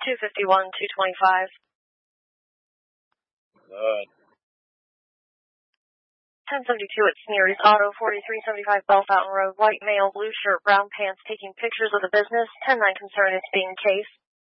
251, 225. Good. 1072 at Sneery's Auto, 4375 Bell Fountain Road. White male, blue shirt, brown pants, taking pictures of the business. 10-9 concern is being cased.